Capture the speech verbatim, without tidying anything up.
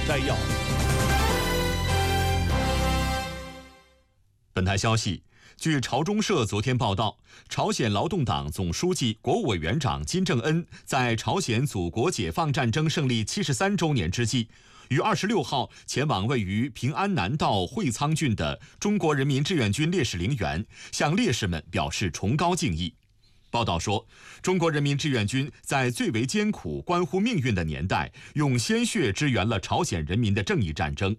摘要。 本台消息，据朝中社昨天报道，朝鲜劳动党总书记、国务委员长金正恩在朝鲜祖国解放战争胜利七十三周年之际，于二十六号前往位于平安南道会仓郡的中国人民志愿军烈士陵园，向烈士们表示崇高敬意。报道说，中国人民志愿军在最为艰苦、关乎命运的年代，用鲜血支援了朝鲜人民的正义战争，